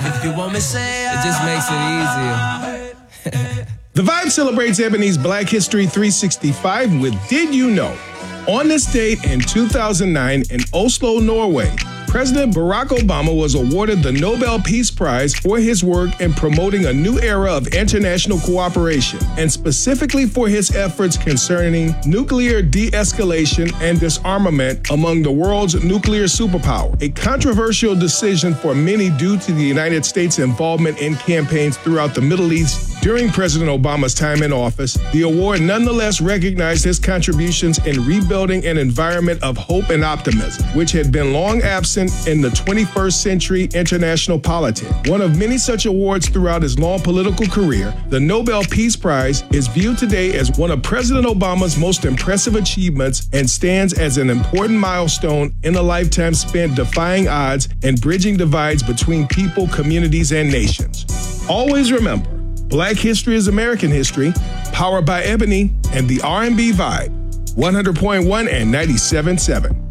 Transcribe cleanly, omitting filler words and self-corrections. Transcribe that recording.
If you want me, say it just makes it easier. The Vibe celebrates Ebony's Black History 365 with Did You Know? On this date in 2009 in Oslo, Norway, President Barack Obama was awarded the Nobel Peace Prize for his work in promoting a new era of international cooperation, and specifically for his efforts concerning nuclear de-escalation and disarmament among the world's nuclear superpower. A controversial decision for many due to the United States' involvement in campaigns throughout the Middle East during President Obama's time in office, the award nonetheless recognized his contributions in rebuilding an environment of hope and optimism, which had been long absent in the 21st century international politics. One of many such awards throughout his long political career, the Nobel Peace Prize is viewed today as one of President Obama's most impressive achievements and stands as an important milestone in a lifetime spent defying odds and bridging divides between people, communities, and nations. Always remember, Black history is American history, powered by Ebony and the R&B Vibe, 100.1 and 97.7.